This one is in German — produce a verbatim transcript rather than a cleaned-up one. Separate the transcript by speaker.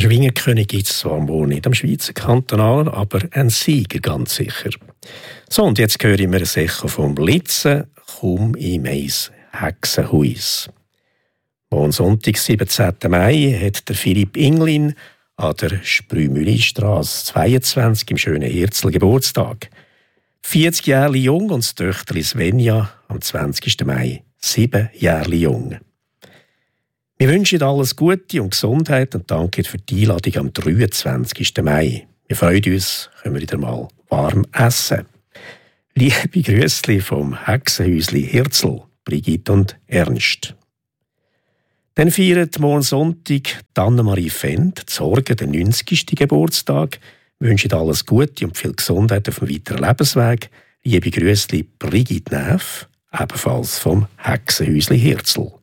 Speaker 1: Schwingerkönig gibt es zwar wohl nicht am Schweizer Kantonalen, aber ein Sieger ganz sicher. So, und jetzt höre ich mir ein Echo vom Blitzen, komm in mein Hexenhuis. Am Sonntag, siebzehnten Mai, hat der Philipp Inglin an der Sprühmühlistrasse zweiundzwanzig im schönen Hirzel Geburtstag. vierzig Jahre jung und das Töchterli Svenja am zwanzigsten Mai, sieben Jahre jung. Wir wünschen alles Gute und Gesundheit und danken für die Einladung am dreiundzwanzigsten Mai. Wir freuen uns, können wir wieder mal warm essen. Liebe Grüßli vom Hexenhäusli Hirzel, Brigitte und Ernst. Dann feiert morgen Sonntag Annemarie Fendt, Sorge, den neunzigsten Geburtstag. Wir wünschen alles Gute und viel Gesundheit auf dem weiteren Lebensweg. Liebe Grüßli Brigitte Neff, ebenfalls vom Hexenhäusli Hirzel.